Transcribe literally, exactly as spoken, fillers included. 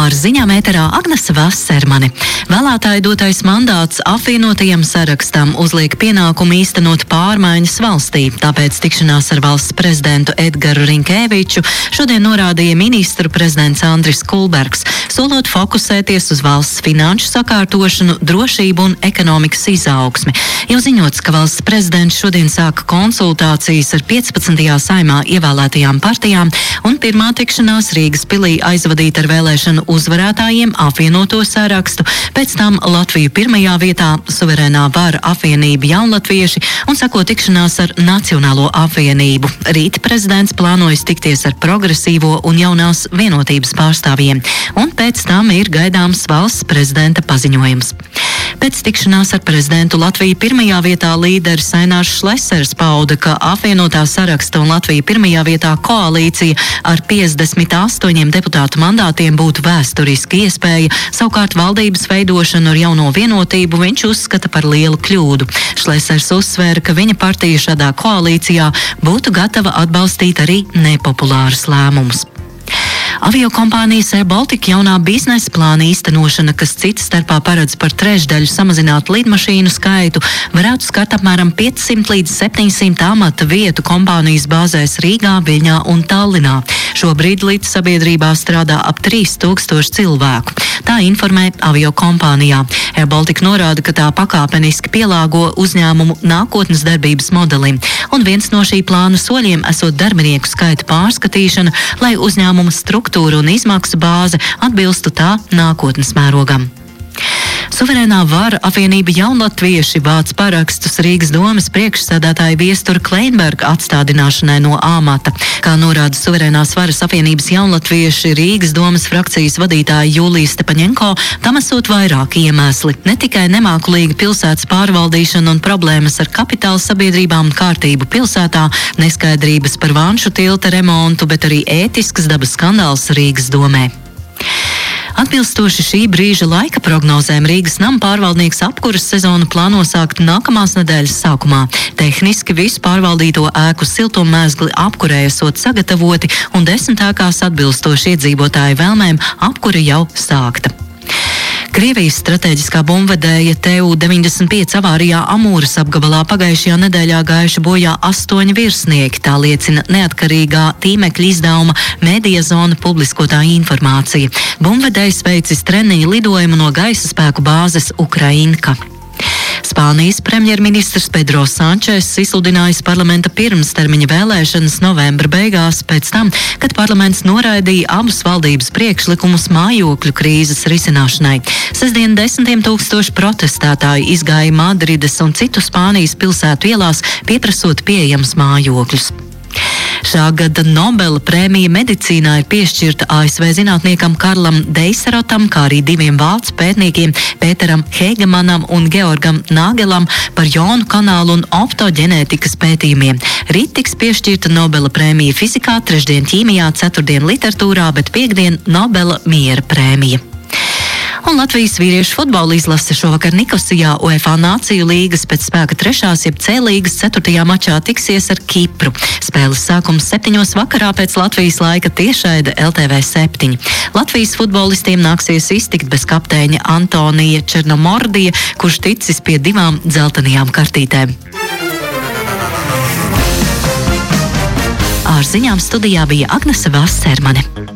Ar ziņām ēterā Agnese Vasermane. Vēlētāju dotais mandāts apvienotajam sarakstam uzliek pienākumu īstenot pārmaiņas valstī, tāpēc tikšanās ar valsts prezidentu Edgaru Rinkēviču šodien norādīja ministru prezidents Andris Kulbergs, solot fokusēties uz valsts finanšu sakārtošanu, drošību un ekonomikas izaugsmi. Jau ziņots, ka valsts prezidents šodien sāka konsultācijas ar piecpadsmitajā saimā ievēlētajām partijām, un pirmā tikšanās Rīgas pilī aizvadīta ar vēlēšanu uzvarētājiem apvienoto sarakstu, pēc tam Latviju pirmajā vietā, suverēnā vara apvienība Jaunlatvieši un sako tikšanās ar Nacionālo apvienību. Rīt prezidents plānojas tikties ar progresīvo un jaunās vienotības pārstāvjiem, un pēc tam ir gaidāms valsts prezidenta paziņojums. Pēc tikšanās ar prezidentu Latviju pirmajā vietā līderis Ainārs Šlesers pauda, ka apvienotā saraksta un Latvija pirmajā vietā koalīcija ar piecdesmit astoņiem deputātu mandātiem būtu vēsturiski iespēja, savukārt valdības veidošanu ar jauno vienotību viņš uzskata par lielu kļūdu. Šlesers uzsvēra, ka viņa partija šādā koalīcijā būtu gatava atbalstīt arī nepopulārus lēmumus. Aviokompānijas Air Baltica jaunā biznesa plāna īstenošana, kas cits starpā paredz par trešdaļu samazināt lidmašīnu skaitu, varētu skart apmēram piecsimt līdz septiņsimt amata vietu kompānijas bāzēs Rīgā, Viļņā un Tallinā. Šobrīd līdz sabiedrībā strādā ap trīs tūkstoši cilvēku. Tā informē aviokompānijā. Air Baltica norāda, ka tā pakāpeniski pielāgo uzņēmumu nākotnes darbības modelim, un viens no šī plāna soļiem esot darbinieku skaita pārskatīšana, lai uzņēmuma struktūra un izmaksu bāze atbilstu tā nākotnes mērogam. Suverēnā vara apvienība Jaunlatvieši vāc parakstus Rīgas domes priekšsēdētāja Viestura Kleinberga atstādināšanai no amata. Kā norāda Suverēnās varas apvienības Jaunlatvieši Rīgas domes frakcijas vadītāja Jūlija Stepaņenko, tam esot vairāki iemesli. Ne tikai nemākulīga pilsētas pārvaldīšana un problēmas ar kapitāla sabiedrībām un kārtību pilsētā, neskaidrības par Vanšu tilta remontu, bet arī ētiskas dabas skandāls Rīgas domē. Atbilstoši šī brīža laika prognozēm Rīgas nama pārvaldnieks apkuras sezonu plāno sākt nākamās nedēļas sākumā. Tehniski visu pārvaldīto ēku siltummēzgli apkurē esot sagatavoti un desmit ēkās atbilstoši iedzīvotāju vēlmēm apkura jau sākta. Krievijas stratēģiskā bumbvedēja T U deviņdesmit pieci avārijā Amūras apgabalā pagājušajā nedēļā gājuši bojā astoņi virsnieki, tā liecina neatkarīgā tīmekļa izdevuma Media Zona publiskotā informācija. Bumbvedējs veicis treniņu lidojumu no gaisa spēku bāzes Ukrainka. Spānijas premjerministrs Pedro Sančes izsludinājis parlamenta pirmstermiņa vēlēšanas novembra beigās pēc tam, kad parlaments noraidīja abus valdības priekšlikumus mājokļu krīzes risināšanai. Sestdien desmitiem tūkstoši protestētāji izgāja Madrides un citu Spānijas pilsētu ielās, pieprasot pieejams mājokļus. Šā gada Nobela prēmija medicīnā ir piešķirta A S V zinātniekam Karlam Deiserotam, kā arī diviem vācu pētniekiem Pēteram Heigemanam un Georgam Nāgelam par jonu kanālu un optoģenētikas pētījumiem. Rīt tiks piešķirta Nobela prēmija fizikā, trešdien ķīmijā, ceturtdien literatūrā, bet piekdien Nobela miera prēmija. Un Latvijas vīriešu futbola izlase šovakar Nikosijā UEFA Nāciju līgas pēc spēka trešās jeb C līgas ceturtajā mačā tiksies ar Kipru. Spēles sākums septiņos vakarā pēc Latvijas laika tiešraide L T V septiņi. Latvijas futbolistiem nāksies iztikt bez kapteiņa Antonija Černomordija, kurš ticis pie divām dzeltenajām kartītēm. Ar ziņām studijā bija Agnese Vasermane.